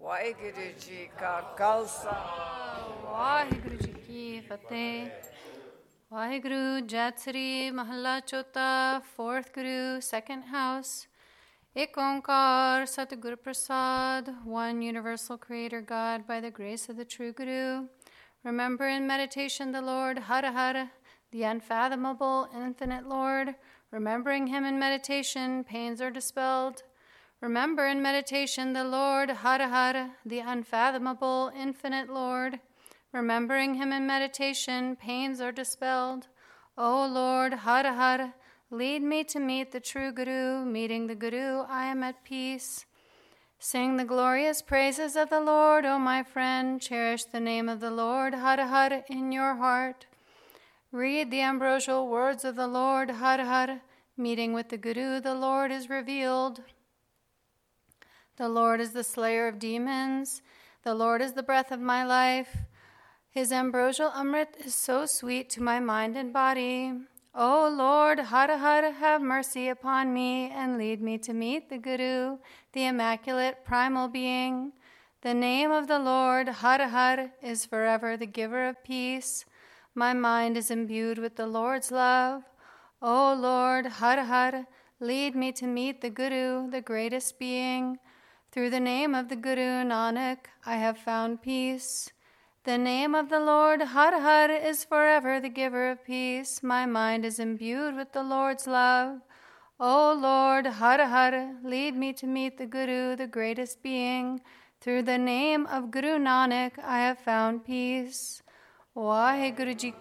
ਵਾਹਿਗੁਰੂ ਜੀ ਕਾ ਖਾਲਸਾ ਵਾਹਿਗੁਰੂ ਜੀ ਕੀ ਫਤਿਹ। ਵਾਹਿਗੁਰੂ ਜੈਤਸਰੀ ਮਹੱਲਾ ਚੌਥਾ, fourth Guru, second house. Ik Onkar, Satguru Prasad, one universal creator God by the grace of the true Guru. Remember in meditation the Lord Hara Hara, the unfathomable, infinite Lord. Remembering him in meditation, pains are dispelled. Remember in meditation the Lord Hara Hara, the unfathomable, infinite Lord. Remembering him in meditation, pains are dispelled. O Lord Hara Hara, lead me to meet the true Guru. Meeting the Guru, I am at peace. Sing the glorious praises of the Lord, O my friend. Cherish the name of the Lord Hara Hara in your heart. Read the ambrosial words of the Lord Hara Hara. Meeting with the Guru, the Lord is revealed. The Lord is the slayer of demons. The Lord is the breath of my life. His ambrosial amrit is so sweet to my mind and body. O Lord, Hara Hara, have mercy upon me and lead me to meet the Guru, the immaculate primal being. The name of the Lord, Hara Hara, is forever the giver of peace. My mind is imbued with the Lord's love. O Lord, Hara Hara, lead me to meet the Guru, the greatest being. Through the name of the Guru Nanak, I have found peace. The name of the Lord Hara Hara is forever the giver of peace. My mind is imbued with the Lord's love. O Lord Hara Hara, lead me to meet the Guru, the greatest being. Through the name of Guru Nanak, I have found peace. Vaheguru Ji